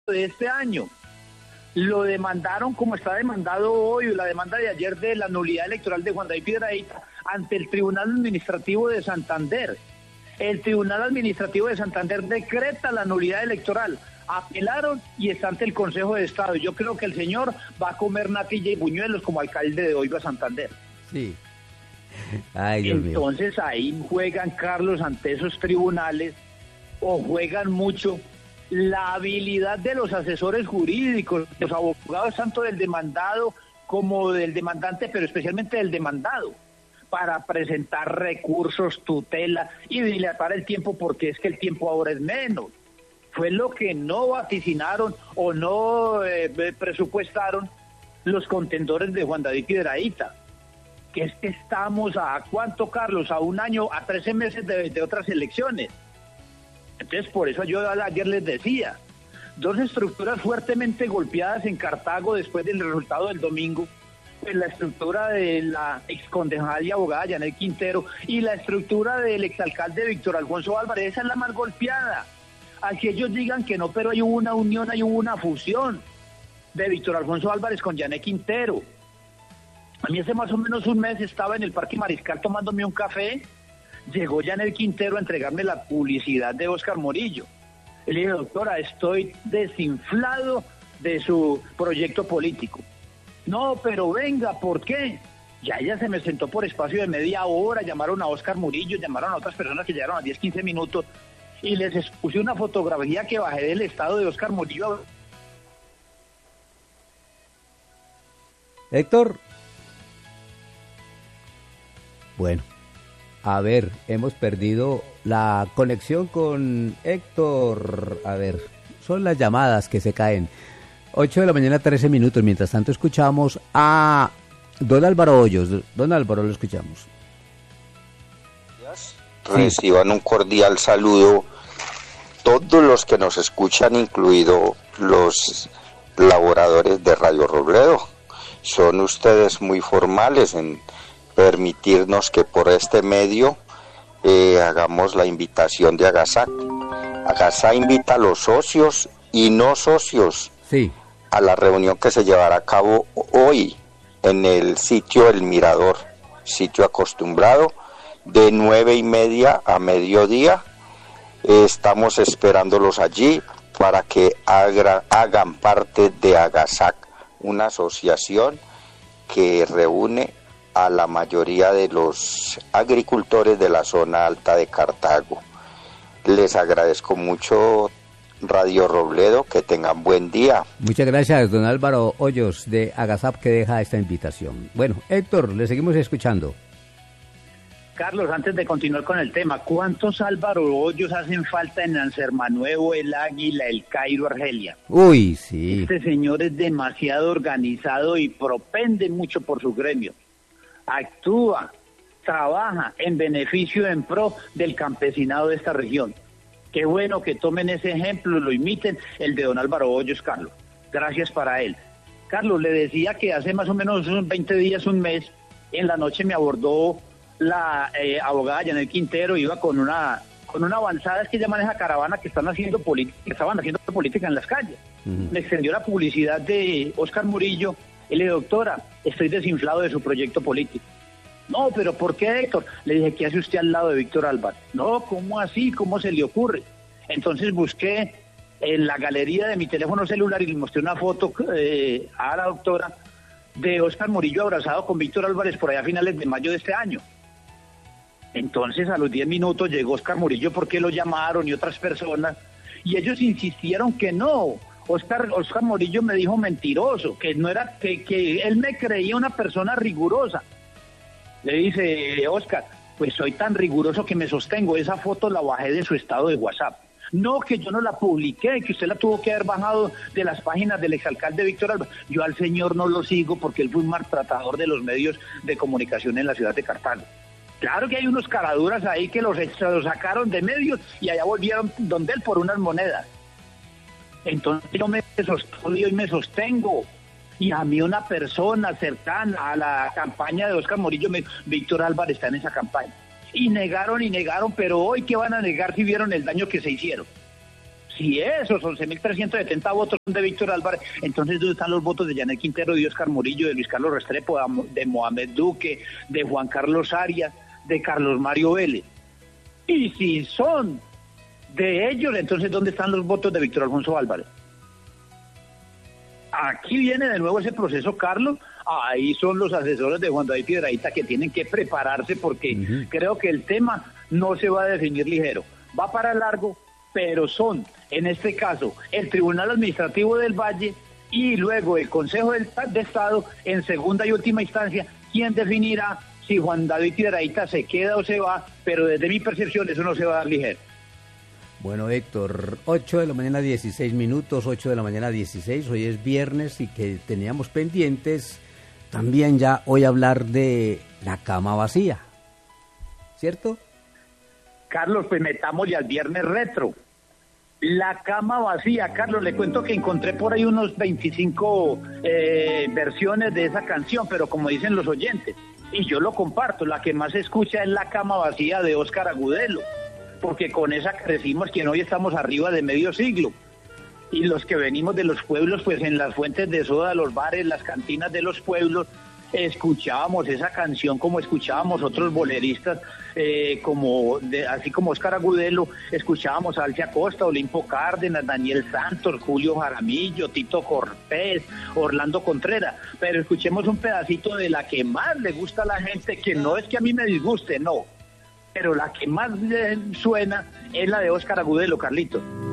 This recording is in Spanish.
de este año. Lo demandaron como está demandado hoy, la demanda de ayer de la nulidad electoral de Juan David Piedrahíta ante el Tribunal Administrativo de Santander. El Tribunal Administrativo de Santander decreta la nulidad electoral. Apelaron y está ante el Consejo de Estado. Yo creo que el señor va a comer natilla y buñuelos como alcalde de Oiva, Santander. Sí. Ay, Dios mío. Entonces ahí juegan, Carlos, ante esos tribunales, o juegan mucho la habilidad de los asesores jurídicos, los abogados tanto del demandado como del demandante, pero especialmente del demandado, para presentar recursos, tutela y dilatar el tiempo, porque es que el tiempo ahora es menos. Fue lo que no vaticinaron o no presupuestaron los contendores de Juan David Piedrahíta. Que es que estamos a ¿cuánto, Carlos? A un año, a 13 meses de otras elecciones. Entonces, por eso yo ayer les decía, dos estructuras fuertemente golpeadas en Cartago después del resultado del domingo, pues la estructura de la exconcejal y abogada Yanet Quintero y la estructura del exalcalde Víctor Alfonso Álvarez, esa es la más golpeada. Así ellos digan que no, pero hay una unión, hay una fusión de Víctor Alfonso Álvarez con Yanet Quintero. A mí hace más o menos un mes estaba en el Parque Mariscal tomándome un café, llegó Yanet Quintero a entregarme la publicidad de Óscar Murillo. Le dije, doctora, estoy desinflado de su proyecto político. No, pero venga, ¿por qué? Ya ella se me sentó por espacio de media hora, llamaron a Óscar Murillo, llamaron a otras personas que llegaron a 10, 15 minutos, y les expuse una fotografía que bajé del estado de Óscar Murillo. Héctor. Bueno, a ver, hemos perdido la conexión con Héctor. A ver, son las llamadas que se caen. 8 de la mañana, 13 minutos. Mientras tanto escuchamos a don Álvaro Hoyos. Don Álvaro, lo escuchamos. Reciban un cordial saludo todos los que nos escuchan, incluido los laboradores de Radio Robledo. Son ustedes muy formales en permitirnos que por este medio hagamos la invitación de Agasac. Agasac invita a los socios y no socios a la reunión que se llevará a cabo hoy en el sitio El Mirador, sitio acostumbrado, de 9:30 a mediodía. Estamos esperándolos allí para que hagan parte de Agasac, una asociación que reúne a la mayoría de los agricultores de la zona alta de Cartago. Les agradezco mucho, Radio Robledo, que tengan buen día. Muchas gracias, don Álvaro Hoyos de Agasac, que deja esta invitación. Bueno, Héctor, le seguimos escuchando. Carlos, antes de continuar con el tema, ¿cuántos Álvaro Hoyos hacen falta en Ansermanuevo, El Águila, El Cairo, Argelia? Uy, sí. Este señor es demasiado organizado y propende mucho por su gremio. Actúa, trabaja en beneficio, en pro del campesinado de esta región. Qué bueno que tomen ese ejemplo, lo imiten, el de don Álvaro Hoyos, Carlos. Gracias para él. Carlos, le decía que hace más o menos 20 días, un mes, en la noche me abordó la abogada Yanet Quintero, iba con una avanzada, es que ella maneja caravana que estaban haciendo política en las calles. Me extendió la publicidad de Óscar Murillo y le dije, doctora, estoy desinflado de su proyecto político. No, pero ¿por qué, Héctor? Le dije, ¿qué hace usted al lado de Víctor Álvarez? No, ¿cómo así? ¿Cómo se le ocurre? Entonces busqué en la galería de mi teléfono celular y le mostré una foto a la doctora de Óscar Murillo abrazado con Víctor Álvarez por allá a finales de mayo de este año. Entonces a los 10 minutos llegó Óscar Murillo porque lo llamaron y otras personas, y ellos insistieron que no. Óscar Murillo me dijo mentiroso, que no era, que él me creía una persona rigurosa. Le dice, Óscar, pues soy tan riguroso que me sostengo, esa foto la bajé de su estado de WhatsApp. No, que yo no la publiqué, que usted la tuvo que haber bajado de las páginas del exalcalde Víctor Álvarez. Yo al señor no lo sigo porque él fue un maltratador de los medios de comunicación en la ciudad de Cartago. Claro que hay unos caraduras ahí que los sacaron de medios y allá volvieron donde él por unas monedas. Entonces yo me sostuve y me sostengo. Y a mí una persona cercana a la campaña de Óscar Murillo, Víctor Álvarez está en esa campaña. Y negaron, pero hoy ¿qué van a negar si vieron el daño que se hicieron? Si esos 11.370 votos son de Víctor Álvarez, entonces ¿dónde están los votos de Janet Quintero, de Óscar Murillo, de Luis Carlos Restrepo, de Mohamed Duque, de Juan Carlos Arias, de Carlos Mario Vélez? Y si son de ellos, entonces ¿dónde están los votos de Víctor Alfonso Álvarez? Aquí viene de nuevo ese proceso, Carlos. Ahí son los asesores de Juan David Piedrahita que tienen que prepararse, porque creo que el tema no se va a definir ligero. Va para largo, pero son, en este caso, el Tribunal Administrativo del Valle y luego el Consejo de Estado, en segunda y última instancia, quien definirá si Juan David Piedrahita se queda o se va, pero desde mi percepción eso no se va a dar ligero. Bueno, Héctor, 8 de la mañana 16 minutos, 8 de la mañana 16, hoy es viernes y que teníamos pendientes también ya hoy hablar de la cama vacía, ¿cierto? Carlos, pues metámosle al viernes retro. La cama vacía, Carlos, le cuento que encontré por ahí unos 25 versiones de esa canción, pero como dicen los oyentes, y yo lo comparto, la que más se escucha es La cama vacía de Óscar Agudelo, porque con esa crecimos, quien hoy estamos arriba de medio siglo. Y los que venimos de los pueblos, pues en las fuentes de soda, los bares, las cantinas de los pueblos, escuchábamos esa canción como escuchábamos otros boleristas, así como Óscar Agudelo, escuchábamos a Alcia Costa, Olimpo Cárdenas, Daniel Santos, Julio Jaramillo, Tito Cortés, Orlando Contreras, pero escuchemos un pedacito de la que más le gusta a la gente, que no es que a mí me disguste, no, pero la que más suena es la de Óscar Agudelo, Carlitos.